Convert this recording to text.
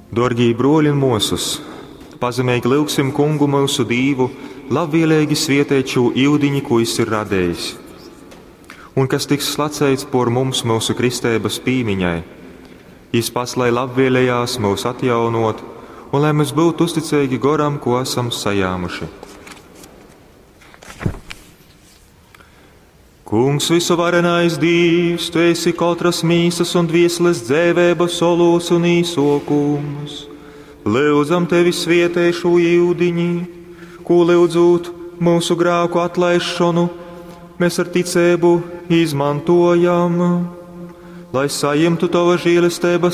Dorgī broļi un mūsus, pazemīgi lūgsim Kungu mūsu Dīvu, labvēlīgi svietēču ildiņi, ko Jis ir radējis, un kas tiks slacēts por mums mūsu kristēbas pīmiņai. Jis pats, lai labvēlējās mūs atjaunot, un lai mēs būtu uzticīgi goram, ko esam sajāmuši. Kungs visuvarenais Dīvs, Tu esi katras mīsas un dviesles dzēvēbas solūs un īsokums. Lūdzam Tevi svietēšu ildiņi, ko lūdzot mūsu grāku atlaišanu, mēs ar ticēbu izmantojam, lai saimtu Tava žēlistības